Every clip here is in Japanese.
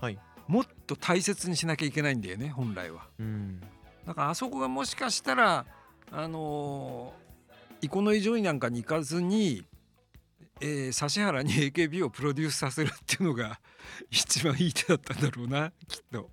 はい。 もっと大切にしなきゃいけないんだよね本来は。だからあそこがもしかしたら生野井ジョイなんかに行かずに、指原に AKB をプロデュースさせるっていうのが一番いい手だったんだろうなきっと。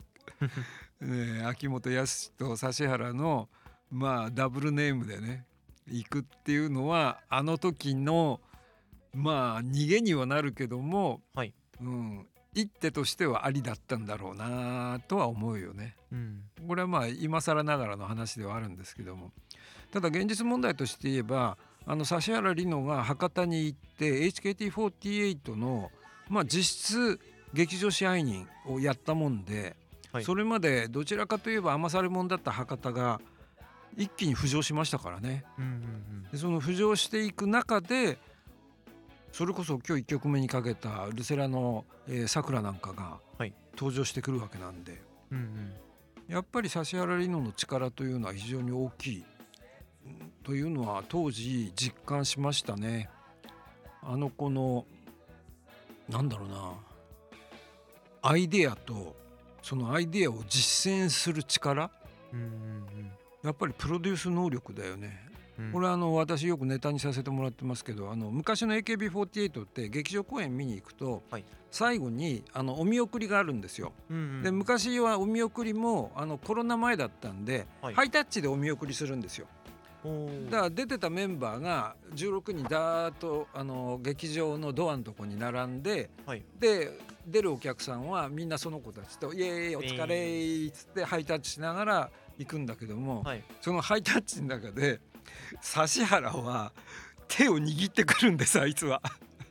秋元康と指原のまあダブルネームでね行くっていうのはあの時のまあ逃げにはなるけども、 はい。 一手としてはありだったんだろうなとは思うよね。これはまあ今更ながらの話ではあるんですけども、ただ現実問題として言えば指原莉乃が博多に行って HKT48 のまあ実質劇場支配人をやったもんで、 はい。 それまでどちらかといえば甘され者だった博多が一気に浮上しましたからね。でその浮上していく中でそれこそ今日1曲目にかけたルセラのさくらなんかがはい。 登場してくるわけなんで、やっぱり指原莉乃の力というのは非常に大きいというのは当時実感しましたね。あの子のなんだろうなアイデアとそのアイデアを実践する力、やっぱりプロデュース能力だよね。これは私よくネタにさせてもらってますけど昔の AKB48 って劇場公演見に行くとはい。 最後にお見送りがあるんですよ。で昔はお見送りもコロナ前だったんで、 はい。 ハイタッチでお見送りするんですよ。 おだから出てたメンバーが16人だーっと劇場のドアのとこに並んで、 はい。 で出るお客さんはみんなその子たちとイエーイお疲れーっつってハイタッチしながら行くんだけども、 はい。 そのハイタッチの中で指原は手を握ってくるんですあいつは。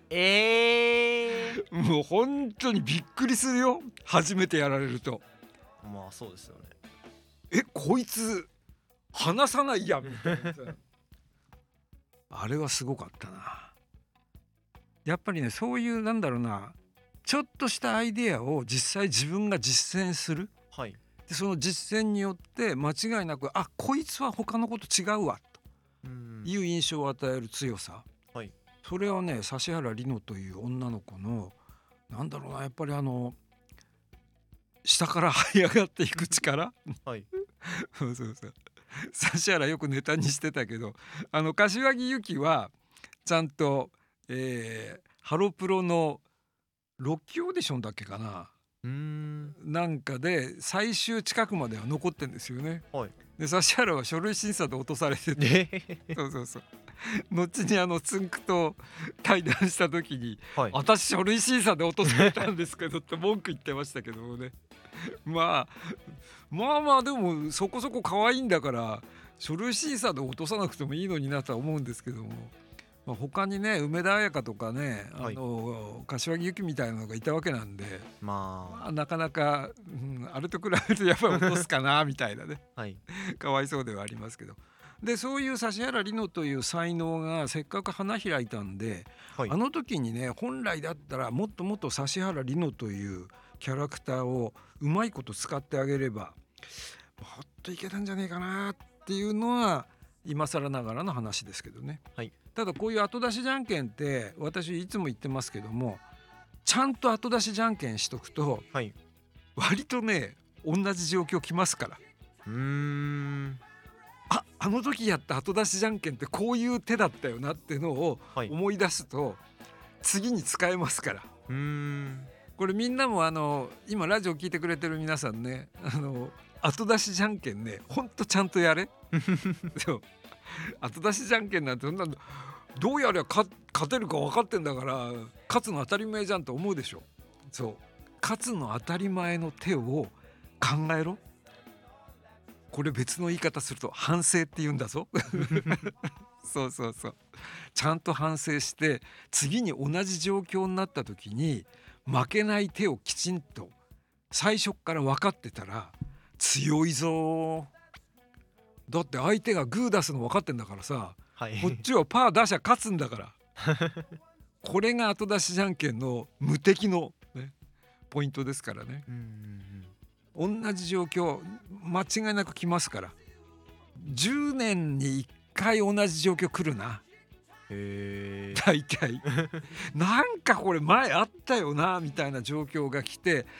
もう本当にびっくりするよ初めてやられると。 まあそうですよね。 こいつ離さないやんみたいなさあれはすごかったな。やっぱりねそういうなんだろうなちょっとしたアイデアを実際自分が実践する。 はい。 でその実践によって間違いなくこいつは他のこと違うわという印象を与える強さ、 はい。 それはね指原莉乃という女の子のなんだろうなやっぱり下から這い上がっていく力はい。 そうそうそう指原よくネタにしてたけど柏木由紀はちゃんと、ハロプロの6期オーディションだっけかななんかで最終近くまでは残ってんですよね。 はい。 で指原は書類審査で落とされててそうそうそう後につんくと対談した時にはい。 私書類審査で落とされたんですけどって文句言ってましたけどもねまあまあでもそこそこ可愛いんだから書類審査で落とさなくてもいいのになとは思うんですけども、他にね梅田彩香とかねはい。 柏木由紀みたいなのがいたわけなんで、 まなかなか、あれと比べるとやっぱり落とすかなみたいなねあ。はい。 かわいそうではありますけど、でそういう指原莉乃という才能がせっかく花開いたんで、 はい。 あの時にね本来だったらもっともっと指原莉乃というキャラクターをうまいこと使ってあげればもっといけたんじゃねえかなっていうのは今更ながらの話ですけどね。 はい。 ただこういう後出しじゃんけんって私いつも言ってますけどもちゃんと後出しじゃんけんしとくとはい。 割とね同じ状況きますから。あの時やった後出しじゃんけんってこういう手だったよなってのをはい。 思い出すと次に使えますから。これみんなも今ラジオ聞いてくれてる皆さんね後出しじゃんけんねほんとちゃんとやれそう後出しじゃんけんなんてそんなのどうやりゃ勝てるか分かってんだから勝つの当たり前じゃんと思うでしょ。そう勝つの当たり前の手を考えろ。これ別の言い方すると反省って言うんだぞそうそうそうちゃんと反省して次に同じ状況になった時に負けない手をきちんと最初から分かってたら強いぞ。だって相手がグー出すの分かってんだからさはい。 こっちはパー出しゃ勝つんだからこれが後出しじゃんけんの無敵の、ね、ポイントですからね。同じ状況間違いなく来ますから10年に1回同じ状況来るな大体なんかこれ前あったよなみたいな状況が来て